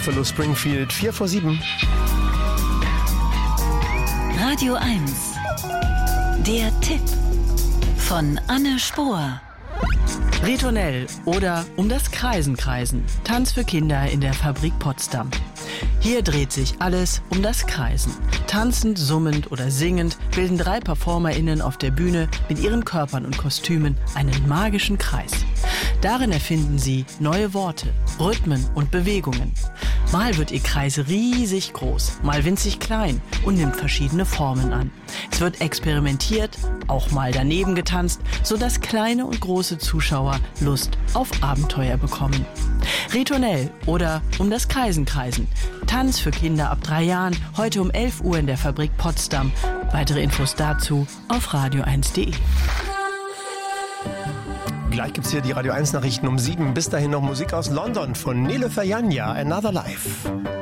Buffalo Springfield, 6:45. Radio 1. Der Tipp von Anne Spohr. Ritornell oder Um das Kreisen kreisen. Tanz für Kinder in der Fabrik Potsdam. Hier dreht sich alles um das Kreisen. Tanzend, summend oder singend bilden 3 PerformerInnen auf der Bühne mit ihren Körpern und Kostümen einen magischen Kreis. Darin erfinden sie neue Worte, Rhythmen und Bewegungen. Mal wird ihr Kreis riesig groß, mal winzig klein und nimmt verschiedene Formen an. Es wird experimentiert, auch mal daneben getanzt, sodass kleine und große Zuschauer Lust auf Abenteuer bekommen. Ritornell oder Um das Kreisen kreisen. Tanz für Kinder ab 3 Jahren, heute um 11 Uhr in der Fabrik Potsdam. Weitere Infos dazu auf radio1.de. Gleich gibt's hier die Radio 1 Nachrichten um 7. Bis dahin noch Musik aus London von Nele Fayanya, Another Life.